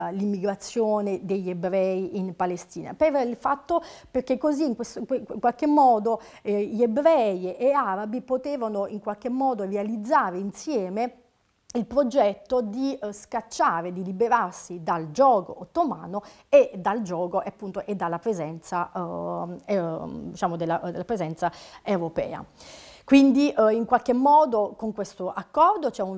l'immigrazione degli ebrei in Palestina, perché così in qualche modo gli ebrei e arabi potevano in qualche modo realizzare insieme il progetto di scacciare, di liberarsi dal giogo ottomano e dal giogo appunto e dalla presenza, diciamo della presenza europea. Quindi in qualche modo con questo accordo c'è un